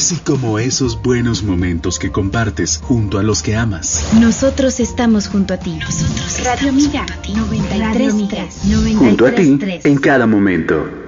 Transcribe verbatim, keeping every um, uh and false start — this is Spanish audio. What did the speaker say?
así como esos buenos momentos que compartes junto a los que amas. Nosotros estamos junto a ti. Nosotros Radio Amiga noventa y tres punto tres. Junto a ti en cada momento.